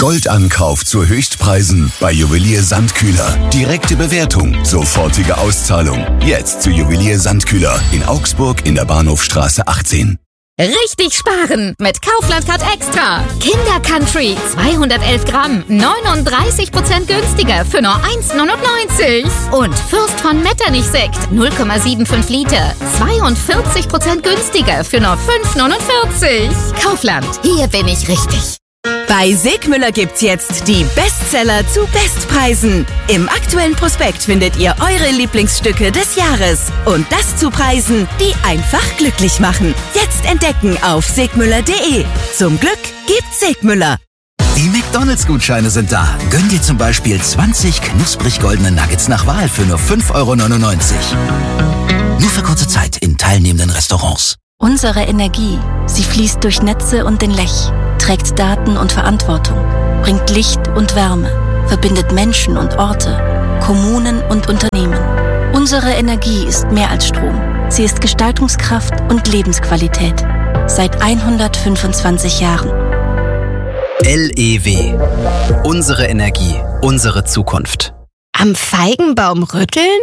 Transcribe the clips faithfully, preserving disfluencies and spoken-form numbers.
Goldankauf zu Höchstpreisen bei Juwelier Sandkühler. Direkte Bewertung, sofortige Auszahlung. Jetzt zu Juwelier Sandkühler in Augsburg in der Bahnhofstraße achtzehn. Richtig sparen mit Kaufland-Card Extra. Kinder Country zweihundertelf Gramm, neununddreißig Prozent günstiger für nur eins neunundneunzig. Und Fürst von Metternich-Sekt null Komma fünfundsiebzig Liter, zweiundvierzig Prozent günstiger für nur fünf neunundvierzig. Kaufland, hier bin ich richtig. Bei Segmüller gibt's jetzt die Bestseller zu Bestpreisen. Im aktuellen Prospekt findet ihr eure Lieblingsstücke des Jahres. Und das zu Preisen, die einfach glücklich machen. Jetzt entdecken auf segmüller punkt de. Zum Glück gibt's Segmüller. Die McDonalds-Gutscheine sind da. Gönn dir zum Beispiel zwanzig knusprig goldene Nuggets nach Wahl für nur fünf Euro neunundneunzig. Nur für kurze Zeit in teilnehmenden Restaurants. Unsere Energie, sie fließt durch Netze und den Lech, trägt Daten und Verantwortung, bringt Licht und Wärme, verbindet Menschen und Orte, Kommunen und Unternehmen. Unsere Energie ist mehr als Strom. Sie ist Gestaltungskraft und Lebensqualität. Seit hundertfünfundzwanzig Jahren. L E W. Unsere Energie, unsere Zukunft. Am Feigenbaum rütteln?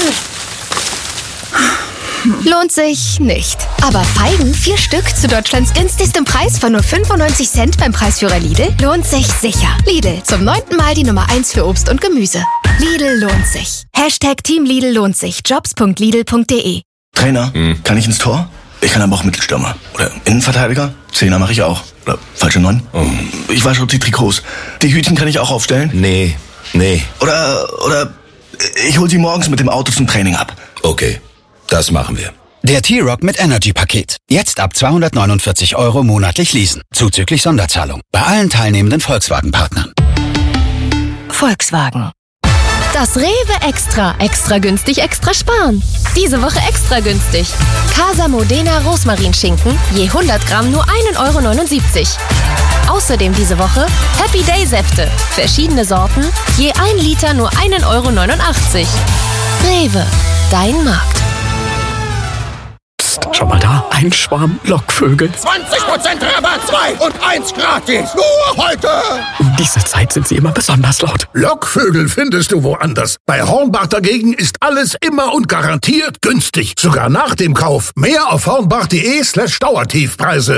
Lohnt sich nicht. Aber Feigen, vier Stück zu Deutschlands günstigstem Preis von nur fünfundneunzig Cent beim Preisführer Lidl, lohnt sich sicher. Lidl, zum neunten Mal die Nummer eins für Obst und Gemüse. Lidl lohnt sich. Hashtag Team Lidl lohnt sich. Jobs punkt lidl punkt de. Trainer, hm. kann ich ins Tor? Ich kann aber auch Mittelstürmer. Oder Innenverteidiger? Zehner mache ich auch. Oder falsche Neun? Oh. Ich wasche auch die Trikots. Die Hütchen kann ich auch aufstellen? Nee, nee. Oder, oder ich hol sie morgens mit dem Auto zum Training ab. Okay. Das machen wir. Der T-Rock mit Energy-Paket. Jetzt ab zweihundertneunundvierzig Euro monatlich leasen. Zuzüglich Sonderzahlung. Bei allen teilnehmenden Volkswagen-Partnern. Volkswagen. Das Rewe Extra. Extra günstig, extra sparen. Diese Woche extra günstig. Casa Modena Rosmarinschinken. Je hundert Gramm nur ein Euro neunundsiebzig. Außerdem diese Woche Happy Day Säfte. Verschiedene Sorten. Je ein Liter nur ein Euro neunundachtzig. Rewe. Dein Markt. Schau mal da, ein Schwarm Lockvögel. zwanzig Prozent Rabatt, zwei und eins gratis. Nur heute. Um diese Zeit sind sie immer besonders laut. Lockvögel findest du woanders. Bei Hornbach dagegen ist alles immer und garantiert günstig. Sogar nach dem Kauf. Mehr auf hornbach punkt de slash Dauertiefpreise.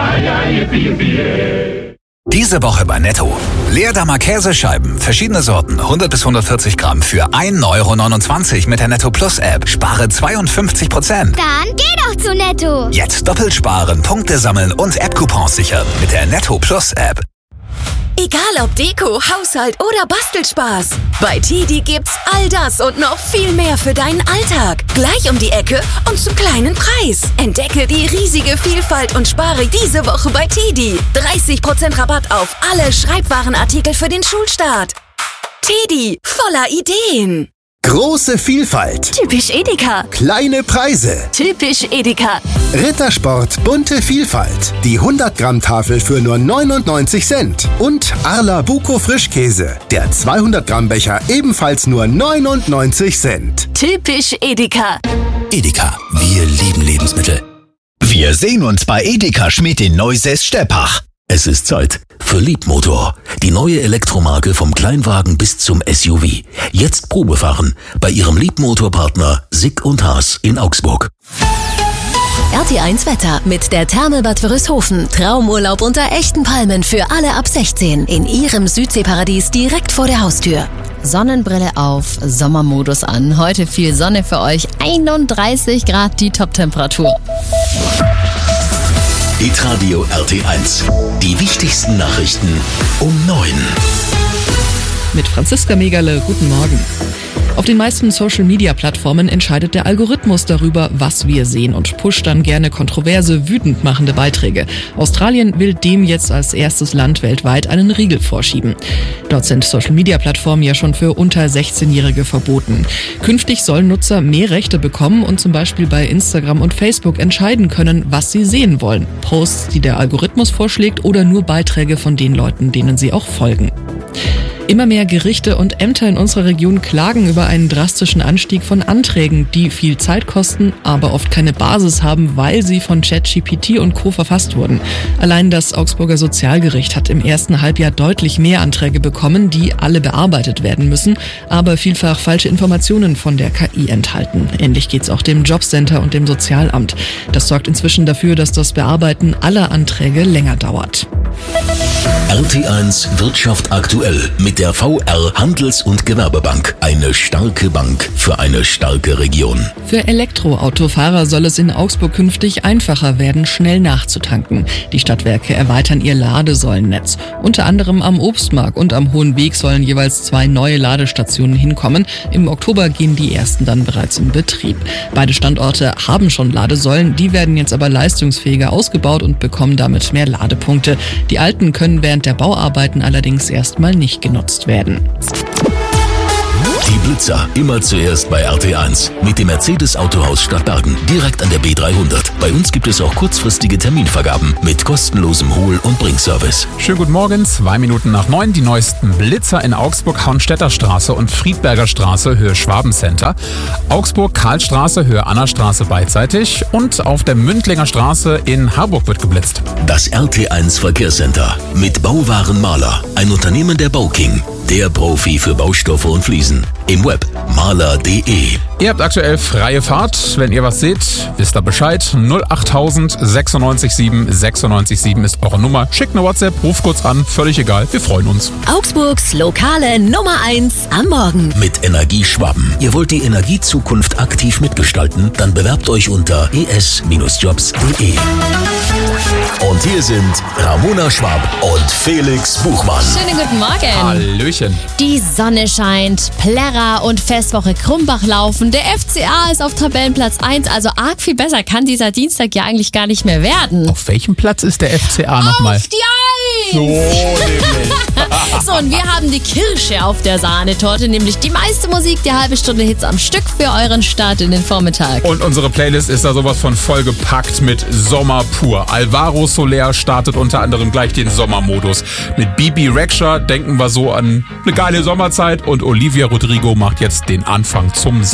Diese Woche bei Netto. Leerdammer Käsescheiben, verschiedene Sorten, hundert bis hundertvierzig Gramm für ein Euro neunundzwanzig mit der Netto Plus App. Spare zweiundfünfzig Prozent. Dann geh doch zu Netto. Jetzt doppelt sparen, Punkte sammeln und App-Coupons sichern mit der Netto Plus App. Egal ob Deko, Haushalt oder Bastelspaß. Bei Tidi gibt's all das und noch viel mehr für deinen Alltag. Gleich um die Ecke und zum kleinen Preis. Entdecke die riesige Vielfalt und spare diese Woche bei Tidi. dreißig Prozent Rabatt auf alle Schreibwarenartikel für den Schulstart. Tidi, voller Ideen. Große Vielfalt. Typisch Edeka. Kleine Preise. Typisch Edeka. Rittersport, bunte Vielfalt. Die hundert Gramm Tafel für nur neunundneunzig Cent. Und Arla Buko Frischkäse. Der zweihundert Gramm Becher ebenfalls nur neunundneunzig Cent. Typisch Edeka. Edeka, wir lieben Lebensmittel. Wir sehen uns bei Edeka Schmidt in Neusäß-Steppach. Es ist Zeit für Liebmotor. Die neue Elektromarke vom Kleinwagen bis zum S U V. Jetzt Probefahren bei Ihrem Liebmotorpartner Sick und Haas in Augsburg. R T eins Wetter mit der Thermelbad Wörishofen. Traumurlaub unter echten Palmen für alle ab sechzehn. In Ihrem Südseeparadies direkt vor der Haustür. Sonnenbrille auf, Sommermodus an. Heute viel Sonne für euch. einunddreißig Grad die Toptemperatur. Hitradio R T eins. Die wichtigsten Nachrichten um neun. Mit Franziska Megerle, guten Morgen. Auf den meisten Social-Media-Plattformen entscheidet der Algorithmus darüber, was wir sehen und pusht dann gerne kontroverse, wütend machende Beiträge. Australien will dem jetzt als erstes Land weltweit einen Riegel vorschieben. Dort sind Social-Media-Plattformen ja schon für unter sechzehnjährige verboten. Künftig sollen Nutzer mehr Rechte bekommen und zum Beispiel bei Instagram und Facebook entscheiden können, was sie sehen wollen. Posts, die der Algorithmus vorschlägt oder nur Beiträge von den Leuten, denen sie auch folgen. Immer mehr Gerichte und Ämter in unserer Region klagen über einen drastischen Anstieg von Anträgen, die viel Zeit kosten, aber oft keine Basis haben, weil sie von ChatGPT und Co. verfasst wurden. Allein das Augsburger Sozialgericht hat im ersten Halbjahr deutlich mehr Anträge bekommen, die alle bearbeitet werden müssen, aber vielfach falsche Informationen von der K I enthalten. Ähnlich geht's auch dem Jobcenter und dem Sozialamt. Das sorgt inzwischen dafür, dass das Bearbeiten aller Anträge länger dauert. R T eins Wirtschaft aktuell mit der V R Handels- und Gewerbebank. Eine starke Bank für eine starke Region. Für Elektroautofahrer soll es in Augsburg künftig einfacher werden, schnell nachzutanken. Die Stadtwerke erweitern ihr Ladesäulennetz. Unter anderem am Obstmarkt und am Hohen Weg sollen jeweils zwei neue Ladestationen hinkommen. Im Oktober gehen die ersten dann bereits in Betrieb. Beide Standorte haben schon Ladesäulen, die werden jetzt aber leistungsfähiger ausgebaut und bekommen damit mehr Ladepunkte. Die alten können während der Bauarbeiten allerdings erstmal nicht genutzt werden. Die Blitzer, immer zuerst bei R T eins. Mit dem Mercedes Autohaus Stadtbergen, direkt an der B dreihundert. Bei uns gibt es auch kurzfristige Terminvergaben mit kostenlosem Hol- und Bringservice. Schönen guten Morgen, zwei Minuten nach neun. Die neuesten Blitzer in Augsburg, Haunstädter Straße und Friedberger Straße, Höhe Schwabencenter. Augsburg, Karlstraße, Höhe Annastraße beidseitig. Und auf der Mündlinger Straße in Harburg wird geblitzt. Das R T eins Verkehrscenter mit Bauwarenmaler, ein Unternehmen der Bauking. Der Profi für Baustoffe und Fliesen. Im Web maler punkt de. Ihr habt aktuell freie Fahrt. Wenn ihr was seht, wisst ihr Bescheid. null achttausend sechsundneunzig sieben sechsundneunzig sieben ist eure Nummer. Schickt eine WhatsApp, ruft kurz an. Völlig egal. Wir freuen uns. Augsburgs lokale Nummer eins am Morgen. Mit Energie Schwaben. Ihr wollt die Energiezukunft aktiv mitgestalten? Dann bewerbt euch unter e s jobs punkt de. Und hier sind Ramona Schwab und Felix Buchmann. Schönen guten Morgen. Hallöchen. Die Sonne scheint, Plärrer und Festwoche Krumbach laufen. Der F C A ist auf Tabellenplatz eins, also arg viel besser kann dieser Dienstag ja eigentlich gar nicht mehr werden. Auf welchem Platz ist der F C A nochmal? Auf die Eins! So, nämlich. So, und wir haben die Kirsche auf der Sahnetorte, nämlich die meiste Musik, die halbe Stunde Hits am Stück für euren Start in den Vormittag. Und unsere Playlist ist da sowas von vollgepackt mit Sommer pur. Alvaro Soler startet unter anderem gleich den Sommermodus. Mit Bibi Rexha denken wir so an eine geile Sommerzeit und Olivia Rodrigo macht jetzt den Anfang zum Sommer.